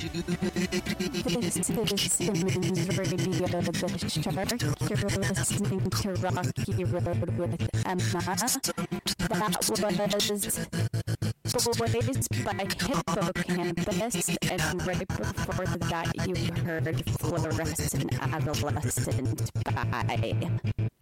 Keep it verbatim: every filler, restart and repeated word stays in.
This is Simmons Radio, the shark. You're listening to Rocky Road with Emma. That was Boys by Hippocampus, and right before that you heard Fluorescent Adolescent by